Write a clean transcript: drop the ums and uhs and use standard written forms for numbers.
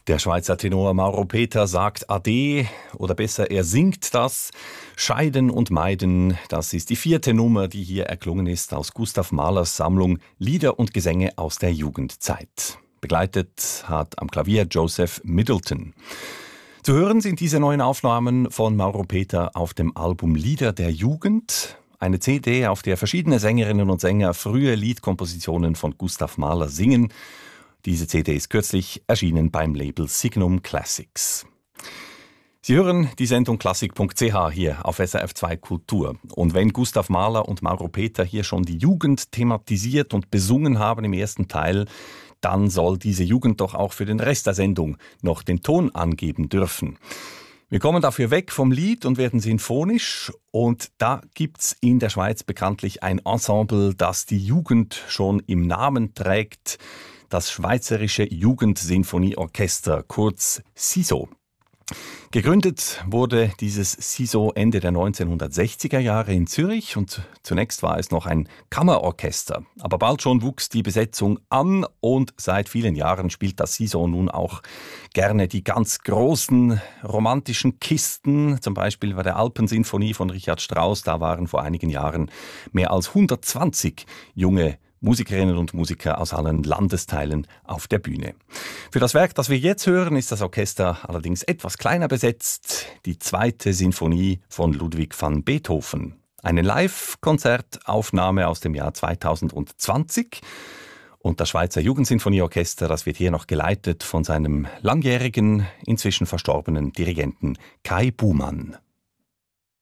Der Schweizer Tenor Mauro Peter sagt Ade, oder besser, er singt das. Scheiden und meiden, das ist die 4. Nummer, die hier erklungen ist aus Gustav Mahlers Sammlung Lieder und Gesänge aus der Jugendzeit. Begleitet hat am Klavier Joseph Middleton. Zu hören sind diese neuen Aufnahmen von Mauro Peter auf dem Album Lieder der Jugend. Eine CD, auf der verschiedene Sängerinnen und Sänger frühe Liedkompositionen von Gustav Mahler singen. Diese CD ist kürzlich erschienen beim Label Signum Classics. Sie hören die Sendung klassik.ch hier auf SRF 2 Kultur. Und wenn Gustav Mahler und Mauro Peter hier schon die Jugend thematisiert und besungen haben im ersten Teil, dann soll diese Jugend doch auch für den Rest der Sendung noch den Ton angeben dürfen. Wir kommen dafür weg vom Lied und werden sinfonisch. Und da gibt's in der Schweiz bekanntlich ein Ensemble, das die Jugend schon im Namen trägt. Das Schweizerische Jugendsinfonieorchester, kurz SISO. Gegründet wurde dieses SISO Ende der 1960er Jahre in Zürich und zunächst war es noch ein Kammerorchester. Aber bald schon wuchs die Besetzung an und seit vielen Jahren spielt das SISO nun auch gerne die ganz großen romantischen Kisten. Zum Beispiel bei der Alpensinfonie von Richard Strauss, da waren vor einigen Jahren mehr als 120 junge Musikerinnen und Musiker aus allen Landesteilen auf der Bühne. Für das Werk, das wir jetzt hören, ist das Orchester allerdings etwas kleiner besetzt. Die 2. Sinfonie von Ludwig van Beethoven. Eine Live-Konzertaufnahme aus dem Jahr 2020. Und das Schweizer Jugendsinfonieorchester, das wird hier noch geleitet von seinem langjährigen, inzwischen verstorbenen Dirigenten Kai Bumann.